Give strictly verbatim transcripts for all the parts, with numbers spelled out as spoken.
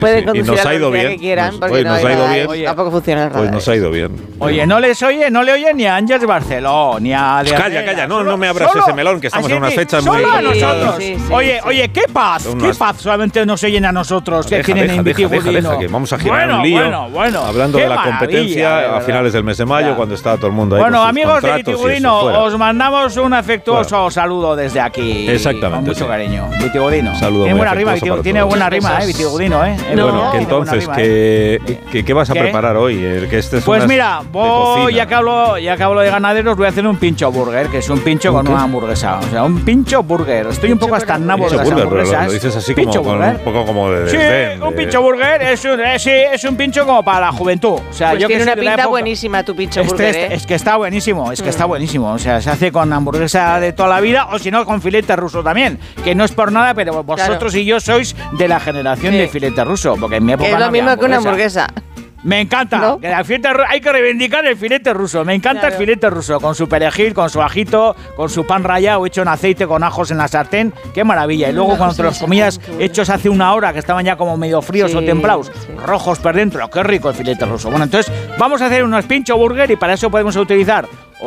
pueden sí. Y conducir nos a ha ido la bien. que quieran, Nos, porque oye, no nos hay ha ido nada, bien. oye, tampoco funciona el radar. Pues nos ha ido bien. Oye, no les oye, no le oye ni a Ángels Barceló, ni a... Pues calla, calla, no, no me abras ese melón, que estamos en unas fechas muy... Solo a nosotros. Sí, sí, oye, sí. oye, qué paz, Son qué unas- paz, solamente nos oyen a nosotros, que Deja, tienen deja, en deja, deja, Vitigudino. deja, que vamos a girar bueno, un lío. Bueno, bueno, hablando qué de la maravilla, competencia de a verdad. finales del mes de mayo, Ya. cuando está todo el mundo ahí Bueno, con sus amigos de contratos y eso, Vitigudino, fuera. os mandamos un afectuoso Fuera. saludo desde aquí. Exactamente, Con mucho sí. cariño. Vitigudino. Saludo Tiene muy buena rima, afectuoso para tiene todos. buena rima, Esas- eh, Vitigudino, eh. No. Bueno, que Tiene buena entonces, rima, ¿qué, eh. qué, qué vas a ¿Qué? preparar hoy? El que este es Pues unas mira, de voy, cocina. ya que hablo, ya que hablo de ganaderos, voy a hacer un pincho burger, que es un pincho con qué? una hamburguesa. O sea, un pincho burger. Estoy un poco hasta en nabo de Pincho las burger, pero lo, hamburguesas. lo dices así como Pincho con burger. un poco como de Sí, desdén, un de- pincho burger es un, es, sí, es un pincho como para la juventud. O sea, Pues yo que tiene soy una de la pinta época- buenísima tu pincho Este burger, es, ¿eh? es que está buenísimo, es que Mm. está buenísimo. O sea, se hace con hamburguesa de toda la vida o si no con filete ruso también. Que no es por nada, pero vosotros Claro. y yo sois de la generación Sí. de filete ruso. Porque en mi época Que es no lo había mismo que una hamburguesa. Me encanta. ¿No? Que la filete ru- hay que reivindicar el filete ruso. Me encanta Claro. el filete ruso. Con su perejil, con su ajito, con su pan rallado hecho en aceite con ajos en la sartén. Qué maravilla. Y luego Ajos cuando en te la los comías sartén, qué bueno. hechos hace una hora, que estaban ya como medio fríos Sí, o templados, sí. rojos por dentro. Qué rico el filete ruso. Bueno, entonces vamos a hacer unos pincho burger y para eso podemos utilizar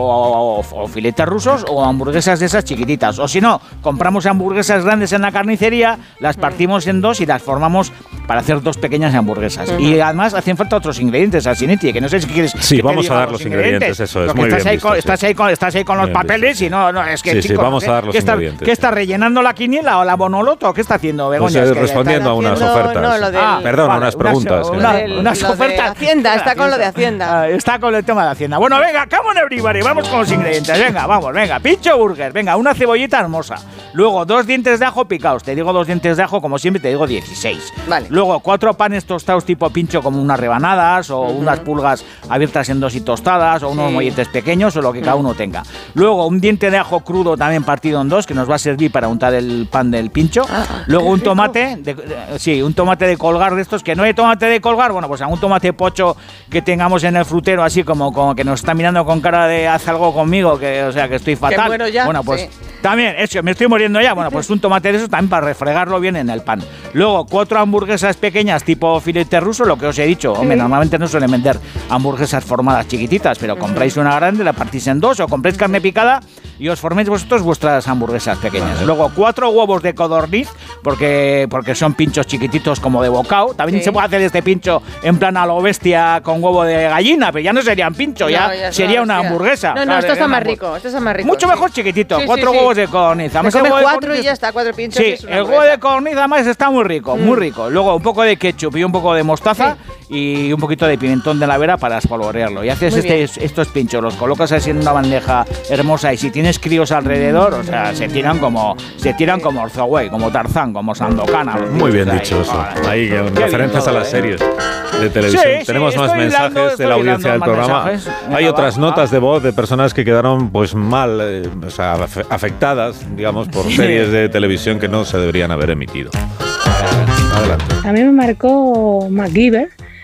o, o- o filetes rusos o hamburguesas de esas chiquititas. O si no, compramos hamburguesas grandes en la carnicería, las partimos en dos y las formamos para hacer dos pequeñas hamburguesas. Y además hacen falta otros ingredientes, Alcinetti, que no sé si quieres. Sí, que te vamos diga a dar los ingredientes, eso es, Porque muy estás bien ahí visto, con, sí. estás ahí con, estás ahí con los Bien papeles visto, y no, no, es que Sí, sí, chico, vamos a ¿qué- dar los ¿qué está, ingredientes, ¿Qué está sí. rellenando la quiniela o la bonoloto? ¿Qué está haciendo Pues, Begoña? eh, Es que respondiendo a está unas haciendo- ofertas. no, lo del- ah, perdón, a Vale, unas preguntas. una- que una- nos- Del- unas lo de ofertas. Hacienda, está con lo de Hacienda. Ah, está con el tema de Hacienda. Bueno, venga, come on everybody, vamos con los ingredientes. Venga, vamos, venga. Pincho burger, venga, una cebollita hermosa. Luego, dos dientes de ajo picados. Te digo dos dientes de ajo, como siempre, te digo dieciséis. Vale. Luego, cuatro panes tostados tipo pincho, como unas rebanadas o unas pulgas abiertas en dos y tostadas o unos Sí. molletes pequeños o lo que cada uno tenga. Luego, un diente de ajo crudo también partido en dos, que nos va a servir para untar el pan del pincho. Ah, Luego, qué un rico. tomate, de- de- sí, un tomate de colgar de estos, que no hay tomate de colgar, bueno, pues algún tomate pocho que tengamos en el frutero, así como, como que nos está mirando con cara de haz algo conmigo, que o sea que estoy fatal. muero ya, Bueno, pues sí. también, eso, me estoy muriendo ya. Bueno, pues un tomate de esos también para refregarlo bien en el pan. Luego, cuatro hamburguesas pequeñas tipo filete ruso, lo que os he dicho. Hombre, normalmente no suelen vender hamburguesas formadas chiquititas, pero compráis una grande, la partís en dos o compráis carne picada y os forméis vosotros vuestras hamburguesas pequeñas. Vale. Luego, cuatro huevos de codorniz, porque, porque son pinchos chiquititos como de bocao. También Sí. se puede hacer este pincho en plan a lo bestia con huevo de gallina, pero ya no serían pincho, No, ya, ya es sería una hostia. hamburguesa. No, no, Claro, esto está sería más una rico, esto está más rico. Mucho sí. mejor chiquitito, Sí, sí, cuatro sí. huevos de codorniz. Te Además, el comes huevo de cuatro y codorniz- ya está, cuatro pinchos. y Sí, es una el huevo hamburguesa. de codorniz además está muy rico, muy rico. Luego un poco de ketchup y un poco de mostaza y un poquito de pimentón de la vera para espolvorearlo. Y haces Muy este, estos pinchos, los colocas así en una bandeja hermosa y si tienes críos alrededor, o sea, se tiran como se tiran como Orzoway, como Tarzán, como Sandokan. a los Muy tíos bien ahí. dicho eso. Joder. Ahí, con Qué bien referencias todo, a las ¿eh? series de televisión. Sí, sí, Tenemos más estoy mensajes hilando, de la estoy audiencia del hilando más programa. mensajes. Venga, Hay va, otras va. notas de voz de personas que quedaron pues mal, eh, o sea, afe- afectadas, digamos, por Sí. series de televisión que no se deberían haber emitido. Adelante. A mí me marcó MacGyver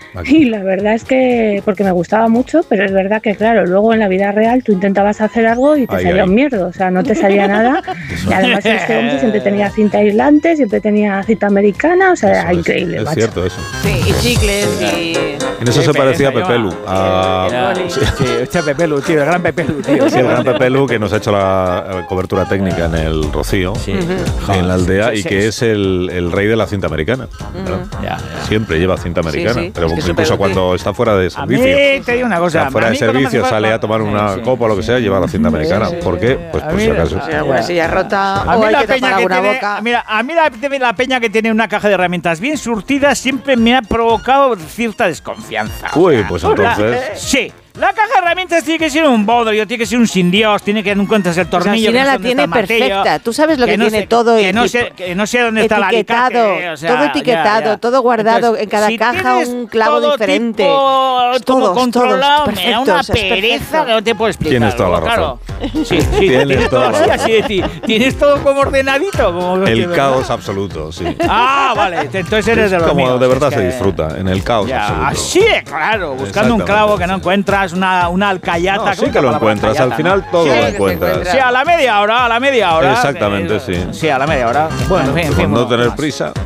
y la verdad es que, porque me gustaba mucho, pero es verdad que claro, luego en la vida real tú intentabas hacer algo y te Ay, salía ay. un mierdo, o sea, no te salía nada. Y además este hombre siempre tenía cinta aislante, siempre tenía cinta americana, o sea, Eso era es, increíble, Es macho. cierto eso. Sí, y chicles y... En eso Qué se parecía a pereza Pepe Lu. lleva. a- Era- Boli. Sí, sí, este Pepe Lu, tío, el gran Pepe Lu, tío. Sí, el gran Pepe Lu, que nos ha hecho la eh, cobertura técnica en el Rocío, Sí. en la aldea, Sí, y sí, que sí. es el, el rey de la cinta americana. ¿no? Ya, ya. Siempre lleva cinta americana, sí, pero es que es incluso súper cuando está fuera de A mí servicio. te digo una O cosa. sea, fuera a de mí cuando me servicio, hace sale falta- a tomar una Sí, sí, copa o lo que sí. sea, lleva la cinta americana. sí, ¿Por sí. qué? Pues A por mí si la- acaso. Sí, alguna silla rota A o mí hay la que tapar peña que alguna tiene, boca. mira, a mí la, la peña que tiene una caja de herramientas bien surtida siempre me ha provocado cierta desconfianza. O Uy, sea, pues la- entonces. sí. La caja de herramientas tiene que ser un bodrio, tiene que ser un sin Dios, tiene que no encuentras el Pues tornillo. al que no final sé la dónde está tiene el martillo, perfecta. Tú sabes lo que, no tiene sé- todo. Que no, equipo- sé, que no sé dónde está el etiquetado, alicate. O sea, todo etiquetado, ya, ya. todo guardado, Entonces, en cada si caja tienes un clavo todo diferente. tipo, todo Todos, controlado, todos, me da una perfectos, es pereza perfecto. que no te puedo explicar. Tienes toda la Claro. Sí, sí, Tienes tienes toda todo la así, razón. así de ti. Tienes todo como ordenadito. Como que, El ¿verdad? caos absoluto, sí. Ah, vale. Entonces eres Es de los como míos, de verdad es se que- disfruta, en el caos Ya, absoluto. así, claro. Buscando un Exactamente, clavo que no sí. encuentras, una, una alcayata. No, sí ¿cómo que se lo llama la encuentras, alcayata, al final no? todo Sí, lo que se encuentras. encuentra. Sí, a la media hora, a la media hora. Exactamente, Eh, sí. Sí, a la media hora. Bueno, en fin, en fin. Por no bueno, tener más. prisa.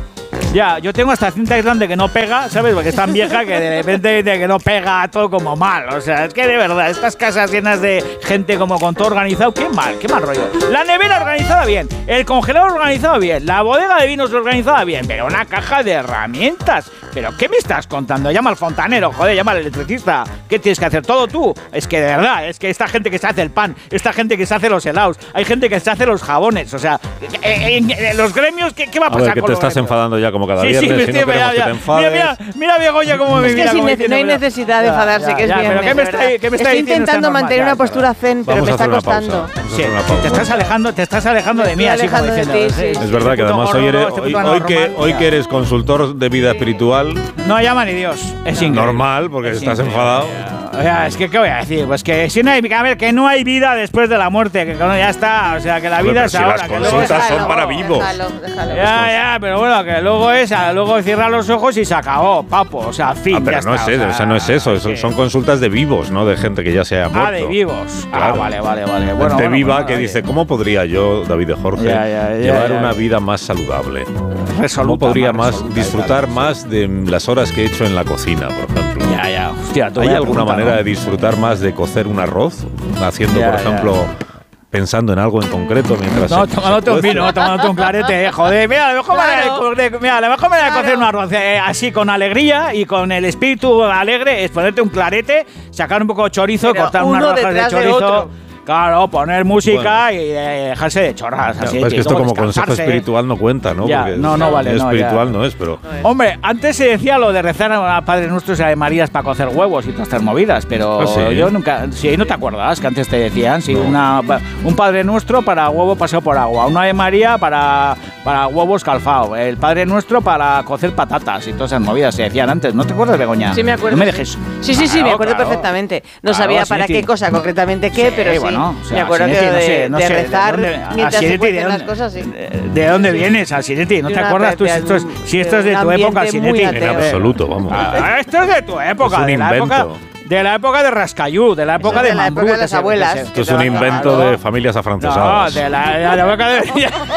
Ya, yo tengo esta cinta aislante que no pega, ¿sabes? Porque es tan vieja que de repente de que no pega todo como mal. O sea, es que de verdad, estas casas llenas de gente como con todo organizado, qué mal, qué mal rollo. La nevera organizada bien, el congelador organizado bien, la bodega de vinos organizada bien, pero una caja de herramientas. ¿Pero qué me estás contando? Llama al fontanero, joder, llama al electricista. ¿Qué tienes que hacer? ¿Todo tú? Es que de verdad, es que esta gente que se hace el pan, esta gente que se hace los helados, hay gente que se hace los jabones, o sea, en, en, en los gremios, ¿qué, qué va a pasar? A ver, que con te los estás gremios? enfadando ya como cada Sí, viernes, sí, me si estoy no queremos ya, que te enfades. Mira, mira, mira Begoña cómo me Es mira. que cómo sin dice, nece- no hay mira. necesidad de Ya, enfadarse, ya, que es ya, viernes. pero ¿qué me de está- verdad. qué me está Estoy diciendo intentando esta norma? mantener Ya, una ya, postura zen, pero Vamos me a está hacer una costando. pausa. Vamos a Sí, hacer una te pausa. estás alejando, te estás alejando de mí, estoy así como alejando de diciendo. ti, sí. Es verdad que Este además puto hoy eres, gordo, este hoy, puto hoy que, anormal, hoy ya. que eres consultor de vida espiritual, No llama ni Dios, es increíble. normal, porque Es estás increíble. enfadado. O sea, es que, ¿qué voy a decir? Pues que si no hay, a ver, que no hay vida después de la muerte, que no, ya está, o sea, que la Hombre, vida pero es si ahora. las que luego consultas es- son para vivos. Déjalo, déjalo. Ya, ya, pero bueno, que luego es, luego cierra los ojos y se acabó, papo, o sea, fin, Ah, pero ya no está, es eso, o sea, no es eso, son, que- son consultas de vivos, no de gente que ya se ha muerto. Ah, de vivos. Ah, Claro. vale, vale, vale. Gente Bueno, bueno, viva bueno, que oye. dice, ¿cómo podría yo, David de Jorge, Ya, ya, ya, llevar ya, una ya. vida más saludable? Resoluta, ¿Cómo podría más más resoluta, disfrutar claro, más de las horas que he hecho en la cocina, por ejemplo? Ya, ya, hostia, tú ¿Hay vaya alguna pregunta, manera ¿no? de disfrutar más de cocer un arroz? Haciendo, Ya, por ya. ejemplo, pensando en algo en concreto mientras No, se- tomándote se un cuece. vino, tomándote un clarete, eh, joder. Mira, la mejor manera de, Claro. co- de- mira, la mejor manera de Claro. cocer un arroz eh, así con alegría y con el espíritu alegre es ponerte un clarete, sacar un poco de chorizo, Pero cortar unas uno rodajas de detrás de chorizo. otro. Claro, poner música Bueno. y eh, dejarse de chorras. Ya, Así, pues es que tío, esto luego como consejo descansarse. espiritual no cuenta, ¿no? Ya, Porque no, no vale, no, espiritual ya. no es, pero... Hombre, antes se decía lo de rezar a Padre Nuestro y a Marías para cocer huevos y todas estas movidas, pero Ah, ¿sí? yo nunca. Sí, no te acuerdas que antes te decían, sí, No. una, un Padre Nuestro para huevo paseo por agua, una de María para, para huevos calfao, el Padre Nuestro para cocer patatas y todas esas movidas se decían antes. ¿No te acuerdas, Begoña? Sí, me acuerdo. No me dejes. Sí, sí, sí, me Claro, acuerdo claro. perfectamente. No Claro, sabía así para de qué ti. cosa concretamente qué, Sí, pero sí. bueno, o sea, me acuerdo que Asinetti, de, no sé, no de sé, ¿de rezar dónde- mientras se Asinetti, ¿de cuecen dónde- las cosas, sí. ¿De, de dónde vienes, Asinetti? ¿No De te una- acuerdas tú de si esto es, un- si de esto es de un tu época, ambiente muy Asinetti? En ateo. absoluto, vamos. Ah, esto es de tu época, Es un de la época, invento. de la época de Rascayú, de la época es de de la Mambrú, época de que las se- abuelas. que se- Esto es un invento Claro. de familias No, afrancesadas. de la, de la época de,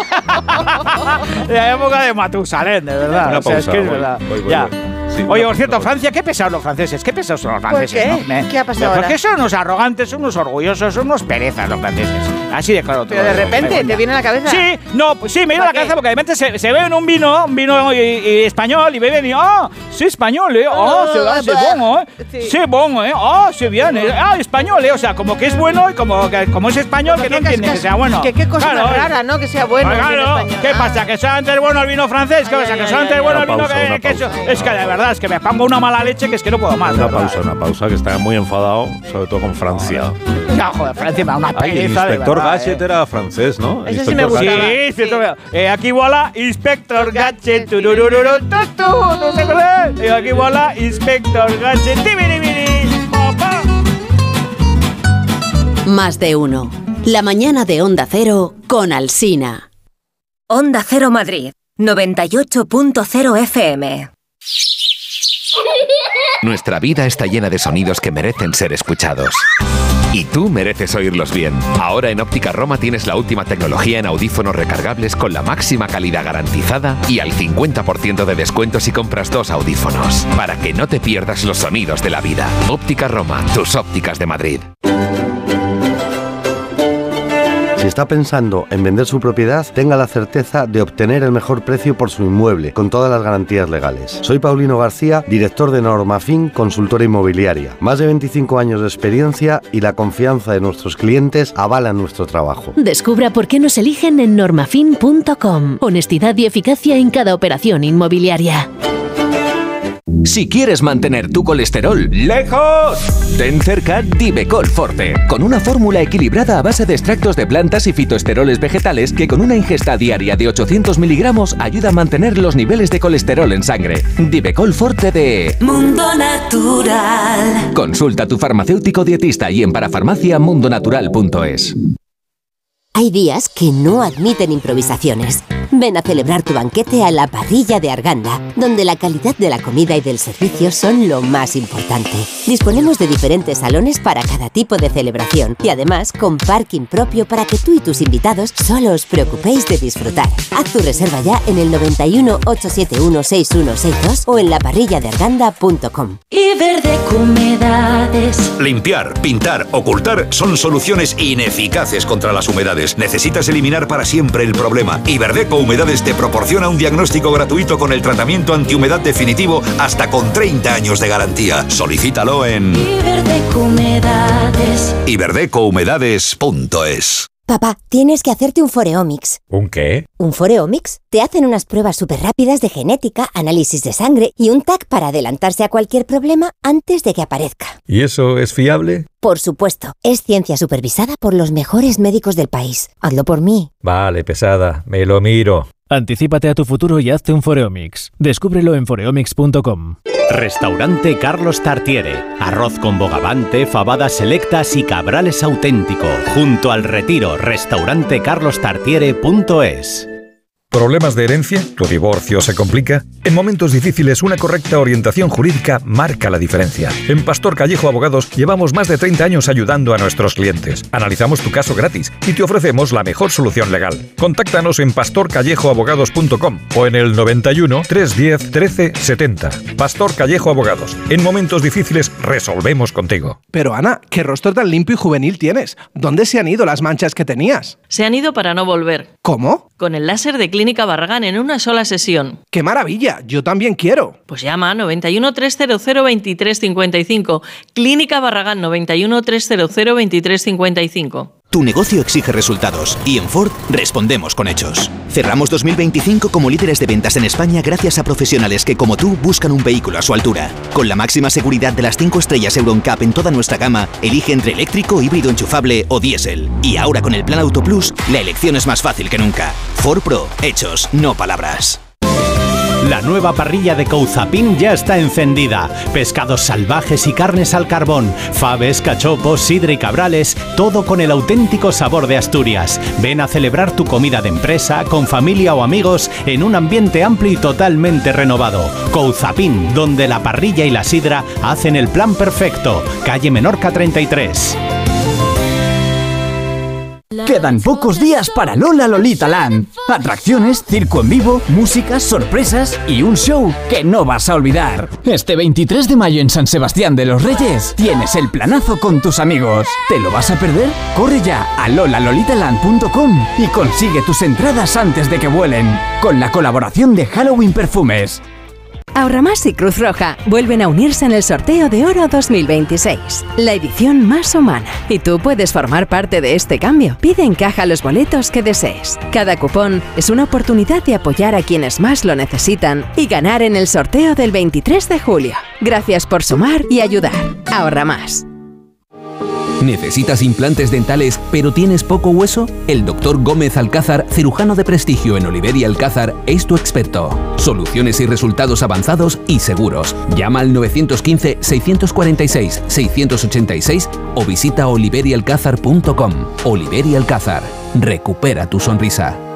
de la época de Matusalén, de verdad. Una o sea, es pausa, que es voy, verdad. voy, voy, ya. voy. Sí, Oye, una- por cierto, una- Francia, qué pesados los franceses, qué pesados son los ¿Por franceses. qué? ¿no? Me- ¿Qué ha pasado Porque ahora? son unos arrogantes, son unos orgullosos, son unos perezas los franceses. Así de claro. te Pero lo de digo, repente, Begoña. ¿te viene a la cabeza? Sí, no, pues sí, me viene a la ¿Para qué? cabeza porque de repente se, se beben un vino, un vino y, y español, y beben y, ah, sí, español, eh, ah, se va, c'est bon, eh, Sí. c'est bon, eh, ah, c'est bien, eh, ah, español, eh, o sea, como que es bueno y como, que, como es español, que no ¿Qué entiende cas- que sea bueno. Que qué cosa Claro, más eh. rara, ¿no? Que sea bueno. Ah, el vino claro, español. ¿qué Ah. pasa? ¿Que solamente es bueno el vino francés? ¿Qué Ay, pasa? ay, ¿Que ay, solamente ay, es bueno una el vino pausa, que, una que eso- pausa. es que de verdad, es que me pongo una mala leche que es que no puedo más. de Una verdad. pausa, una pausa, que está muy enfadado, sobre todo con Francia. Ya, joder, Francia me da una Ay, el pereza de inspector verdad, Gadget eh. era francés, ¿no? El Ese sí inspector me Gadget. gustaba. Sí, Sí. cierto. Eh, aquí voilà, Inspector Gadget. tururururu, tu, tu, ¿no te acuerdas? Eh, aquí voilà, Inspector Gadget. tibiribiri, papá. Más de uno. La mañana de Onda Cero con Alsina. Onda Cero Madrid, noventa y ocho punto cero F M. Nuestra vida está llena de sonidos que merecen ser escuchados. Y tú mereces oírlos bien. Ahora en Óptica Roma tienes la última tecnología en audífonos recargables con la máxima calidad garantizada y al cincuenta por ciento de descuento si compras dos audífonos. Para que no te pierdas los sonidos de la vida. Óptica Roma, tus ópticas de Madrid. Si está pensando en vender su propiedad, tenga la certeza de obtener el mejor precio por su inmueble, con todas las garantías legales. Soy Paulino García, director de Normafin, consultora inmobiliaria. Más de veinticinco años de experiencia y la confianza de nuestros clientes avalan nuestro trabajo. Descubra por qué nos eligen en normafin punto com. Honestidad y eficacia en cada operación inmobiliaria. Si quieres mantener tu colesterol lejos, ten cerca Divecol Forte, con una fórmula equilibrada a base de extractos de plantas y fitoesteroles vegetales que con una ingesta diaria de ochocientos miligramos ayuda a mantener los niveles de colesterol en sangre. Divecol Forte de Mundo Natural. Consulta a tu farmacéutico dietista y en parafarmacia mundonatural punto es. Hay días que no admiten improvisaciones. Ven a celebrar tu banquete a la Parrilla de Arganda, donde la calidad de la comida y del servicio son lo más importante. Disponemos de diferentes salones para cada tipo de celebración y además con parking propio para que tú y tus invitados solo os preocupéis de disfrutar. Haz tu reserva ya en el noventa y uno, ochocientos setenta y uno, sesenta y uno sesenta y dos o en la parrilla de arganda punto com. Iberdeco Humedades. Limpiar, pintar, ocultar son soluciones ineficaces contra las humedades. Necesitas eliminar para siempre el problema. Iberdeco Humedades te proporciona un diagnóstico gratuito con el tratamiento antihumedad definitivo hasta con treinta años de garantía. Solicítalo en Iberdeco Humedades. iberdeco humedades punto es. Papá, tienes que hacerte un Foreomics. ¿Un qué? ¿Un Foreomics? Te hacen unas pruebas súper rápidas de genética, análisis de sangre y un T A C para adelantarse a cualquier problema antes de que aparezca. ¿Y eso es fiable? Por supuesto, es ciencia supervisada por los mejores médicos del país. Hazlo por mí. Vale, pesada, me lo miro. Anticípate a tu futuro y hazte un Foreomics. Descúbrelo en foreomics punto com. Restaurante Carlos Tartiere. Arroz con bogavante, fabadas selectas y cabrales auténtico. Junto al Retiro, restaurante carlos tartiere punto es. ¿Problemas de herencia? ¿Tu divorcio se complica? En momentos difíciles, una correcta orientación jurídica marca la diferencia. En Pastor Callejo Abogados llevamos más de treinta años ayudando a nuestros clientes. Analizamos tu caso gratis y te ofrecemos la mejor solución legal. Contáctanos en pastor callejo abogados punto com o en el noventa y uno, trescientos diez, trece setenta. Pastor Callejo Abogados. En momentos difíciles resolvemos contigo. Pero Ana, ¿qué rostro tan limpio y juvenil tienes? ¿Dónde se han ido las manchas que tenías? Se han ido para no volver. ¿Cómo? Con el láser de Clínica Barragán en una sola sesión. ¡Qué maravilla! Yo también quiero. Pues llama a noventa y uno, trescientos, veintitrés cincuenta y cinco. Clínica Barragán noventa y uno, trescientos, veintitrés cincuenta y cinco. Tu negocio exige resultados y en Ford respondemos con hechos. Cerramos dos mil veinticinco como líderes de ventas en España gracias a profesionales que como tú buscan un vehículo a su altura. Con la máxima seguridad de las cinco estrellas Euro N C A P en toda nuestra gama, elige entre eléctrico, híbrido enchufable o diésel. Y ahora con el Plan Auto Plus, la elección es más fácil que nunca. Ford Pro, hechos, no palabras. La nueva parrilla de Couzapin ya está encendida. Pescados salvajes y carnes al carbón, faves, cachopos, sidra y cabrales, todo con el auténtico sabor de Asturias. Ven a celebrar tu comida de empresa, con familia o amigos, en un ambiente amplio y totalmente renovado. Couzapin, donde la parrilla y la sidra hacen el plan perfecto. Calle Menorca treinta y tres. Quedan pocos días para Lola Lolita Land. Atracciones, circo en vivo, música, sorpresas y un show que no vas a olvidar. Este veintitrés de mayo en San Sebastián de los Reyes tienes el planazo con tus amigos. ¿Te lo vas a perder? Corre ya a lola lolita land punto com y consigue tus entradas antes de que vuelen. Con la colaboración de Halloween Perfumes. Ahorramás y Cruz Roja vuelven a unirse en el sorteo de Oro dos mil veintiséis, la edición más humana. Y tú puedes formar parte de este cambio. Pide en caja los boletos que desees. Cada cupón es una oportunidad de apoyar a quienes más lo necesitan y ganar en el sorteo del veintitrés de julio. Gracias por sumar y ayudar. Ahorra más. ¿Necesitas implantes dentales pero tienes poco hueso? El doctor Gómez Alcázar, cirujano de prestigio en Oliver y Alcázar, es tu experto. Soluciones y resultados avanzados y seguros. Llama al nueve uno cinco, seis cuatro seis, seis ocho seis o visita oliver y alcázar punto com. Oliver y Alcázar. Recupera tu sonrisa.